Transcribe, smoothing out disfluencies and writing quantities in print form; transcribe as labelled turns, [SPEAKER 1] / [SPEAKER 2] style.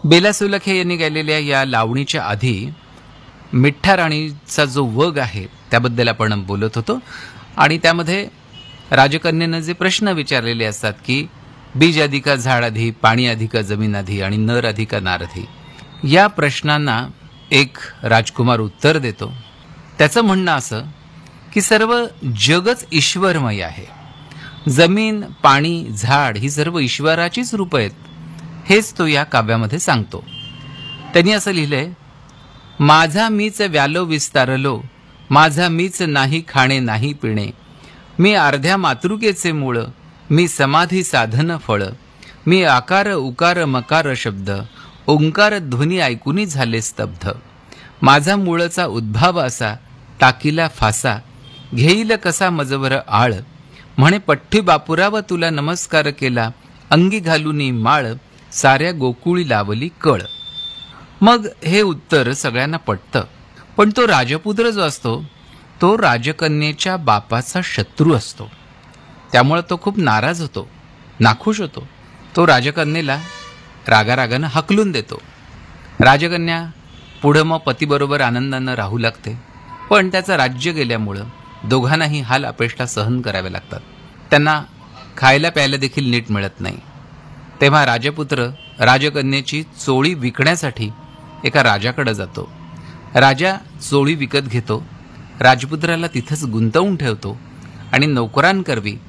[SPEAKER 1] बेला सुलखे यांनी गायलेल्या या लावणीच्या आधी मिठ्ठा राणीचा जो वग आहे त्याबद्दल आपण बोलत होतो आणि त्यामध्ये राजकन्येनं जे प्रश्न विचारलेले असतात की बीज आधी का झाड आधी, पाणी आधी का जमीन आधी आणि नर आधी का नार आधी, या प्रश्नांना एक राजकुमार उत्तर देतो. त्याचं म्हणणं असं की सर्व जगच ईश्वरमय आहे. जमीन, पाणी, झाड ही सर्व ईश्वराचीच रूपं आहेत, हेच तो या काव्यामध्ये सांगतो. त्यांनी असं लिहिलंय, माझा मीच व्यालो विस्तारलो, माझा मीच नाही खाणे नाही पिणे, मी अर्ध्या मातृकेचे मूळ, मी समाधी साधन फळ, मी आकार उकार मकार शब्द, ओंकार ध्वनी ऐकूनी झाले स्तब्ध. माझा मूळचा उद्भाव असा, टाकीला फासा, घेईल कसा मजवर आळ, म्हणे पठ्ठी बापुराव तुला नमस्कार केला, अंगी घालूनी माळ, साऱ्या गोकुळी लावली कळ. मग हे उत्तर सगळ्यांना पटतं, पण तो राजपुत्र जो असतो तो राजकन्येच्या बापाचा शत्रू असतो. त्यामुळे तो खूप नाराज होतो, नाखुश होतो. तो राजकन्येला रागारागानं हकलून देतो. राजकन्या पुढं मग पतीबरोबर आनंदानं राहू लागते, पण त्याचं राज्य गेल्यामुळं दोघांनाही हाल अपेष्टा सहन कराव्या लागतात. त्यांना खायला प्यायला देखील नीट मिळत नाही. तेव्हा राजपुत्र राजकन्येची चोळी विकण्यासाठी एका राजाकडे जातो. राजा चोळी विकत घेतो, राजपुत्राला तिथंच गुंतवून ठेवतो आणि नोकरांकरवी